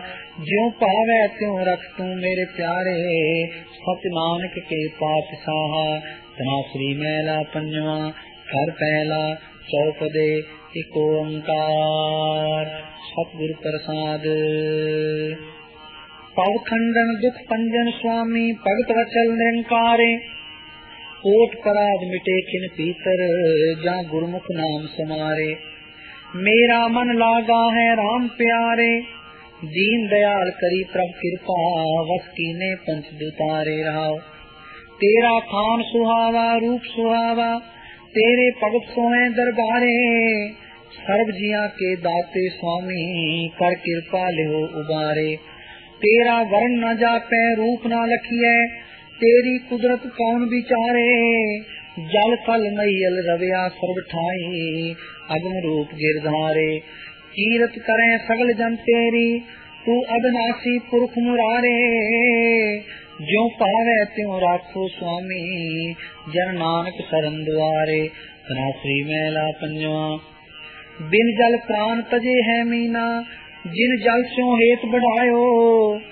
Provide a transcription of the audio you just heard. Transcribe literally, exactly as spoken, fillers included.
ज्यों पावै त्यों रख तू मेरे प्यारे, सत नानक के पातशाह। धनासरी मैला पंजवा, घर पहला चौपदे एक ओंकार। सतगुरु प्रसाद। पव खंडन दुख पंजन स्वामी, भगत वचल निरंकारे। कोट पराध मिटे खिन पीतर, जा गुरमुख नाम समारे। मेरा मन लागा है राम प्यारे, दीन दयाल करी प्रभ कृपा। वस कीने पंच दुतारे रहाओ। तेरा खान सुहावा रूप सुहावा, तेरे भगत सोए दरबारे। सर्व जिया के दाते स्वामी, कर कृपा लिहो उबारे। तेरा वर्ण न जापै रूप न लखिए, तेरी कुदरत कौन विचारे। जल कल मैयल रविया सर्व ठाई, अगम रूप गिरधारे। कीरत करें सगल जन तेरी, तू अविनाशी पुरख मुरारे। ज्यों पावै त्यों राखो स्वामी, जन नानक शरण द्वारे। धनासरी मैला पंजवा। बिन जल प्राण तजे है मीना, जिन जल स्यों हेत बढ़ायो।